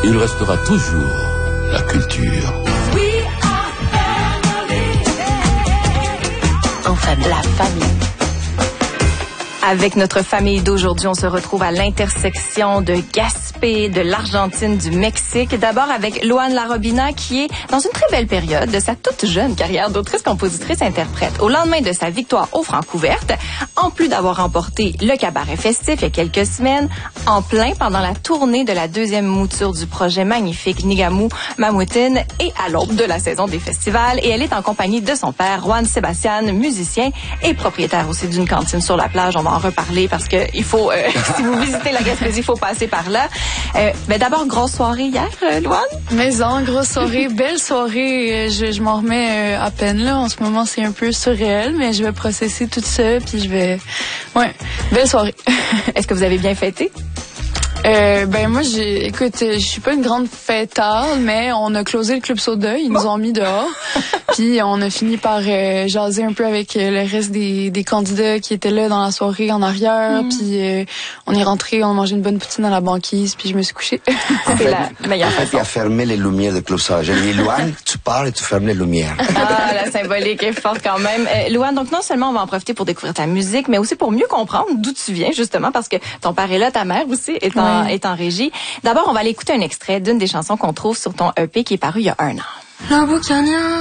il restera toujours la culture. La famille. Avec notre famille d'aujourd'hui, on se retrouve à l'intersection de Gaspé, de l'Argentine, du Mexique. D'abord avec Louane Larobina, qui est dans une très belle période de sa toute jeune carrière d'autrice, compositrice, interprète. Au lendemain de sa victoire aux Francouvertes, en plus d'avoir remporté le cabaret festif il y a quelques semaines, en plein pendant la tournée de la deuxième mouture du projet magnifique Nigamou Mamoutine et à l'aube de la saison des festivals. Et elle est en compagnie de son père, Juan Sebastian, musicien et propriétaire aussi d'une cantine sur la plage. On va en reparler parce que il faut, si vous visitez la Gaspésie, il faut passer par là. Mais d'abord, grosse soirée hier, Louane? Maison, grosse soirée, belle soirée. Je m'en remets à peine là. En ce moment, c'est un peu surréel, mais je vais processer tout ça, puis je vais... Ouais, belle soirée. Est-ce que vous avez bien fêté? Ben moi, écoute, je suis pas une grande fêtarde, mais on a closé le Club Soda, ils nous ont mis dehors, puis on a fini par jaser un peu avec le reste des candidats qui étaient là dans la soirée en arrière, puis on est rentré, on a mangé une bonne poutine dans la banquise, puis je me suis couchée. C'est la meilleure façon. Tu as fermé les lumières de Club Soda. J'ai dit, Louane, tu parles et tu fermes les lumières. Ah, la symbolique est forte quand même. Louane, donc non seulement on va en profiter pour découvrir ta musique, mais aussi pour mieux comprendre d'où tu viens, justement, parce que ton père est là, ta mère aussi est en régie. D'abord, on va aller écouter un extrait d'une des chansons qu'on trouve sur ton EP qui est paru il y a 1 an. La boucanière.